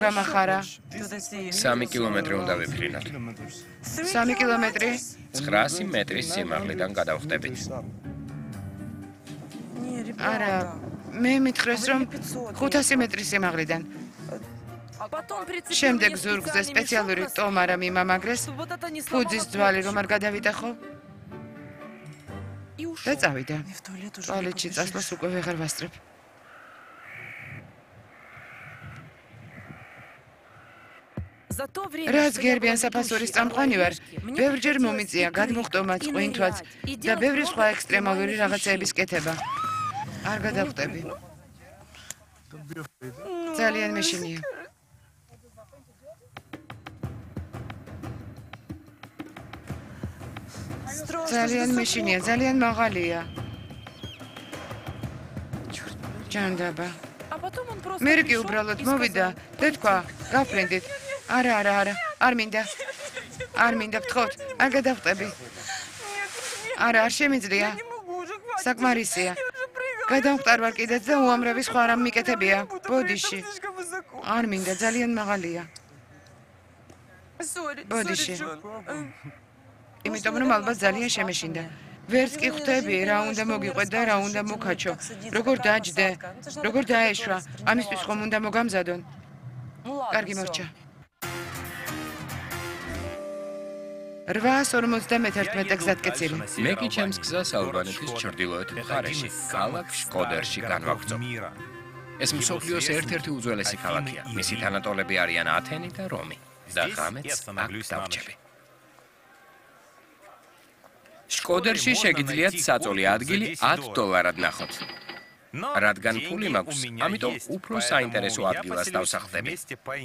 გამახარა 3 კილომეტრი უნდა ვიფრინოთ. 3 კილომეტრი 900 მეტრის სიმაღლიდან გადავხდებით. არა მე მითხრეს რომ 500 მეტრის სიმაღლიდან შემდეგ ზურგზე სპეციალური ტომარა მიმამაგრეს ფუძის ძვალი რომ არ გადავიტახო და წავიდა ტუალეტში წასვლას უკვე ვეღარ ვასწრებ რაც გერბიან საფასურის წამყვანი ვარ ბევრჯერ მომიწია გადმოხტომა წყვინთვაც და ბევრი სხვა ექსტრემალური რაღაცეების კეთება არ გადავხტები ძალიან მეშინია ძალიან მეშინია ძალიან მაღალია ჯანდაბა მერე კი უბრალოდ მოვიდა და თქვა გაფრინდით არა არ მინდა გთხოვთ არ გადავხტები არა არ შემიძლია საკმარისია გადავხტარ ვარ კიდეც და უამრავი სხვა რამ მიკეთებია ბოდიში არ მინდა ძალიან მაღალია ბოდიში იმიტომ რომ ალბათ ძალიან შემეშინდა ვერც კი ხვდები რა უნდა მოგიყვე და რა უნდა მოგაჩო როგორ დაჯდე როგორ დაეშვა ამისთვის ხომ უნდა მოგამზადონ კარგი მორჩა 851 გზატკეცილი მე კი ჩემს გზას ალბანეთის ჩრდილოეთ მხარეში ქალაქ შკოდერში განვაგრძობ ეს მსოფლიოს ერთ-ერთი უძველესი ქალაქია მისი თანატოლები არიან ათენი და რომი და ღამეც აქ დავრჩები შკოდერში შეგიძლიათ საწოლი ადგილი $10 ნახოთ. რადგან ფული მაქვს, ამიტომ უფრო საინტერესო ადგილას დავსახლდები.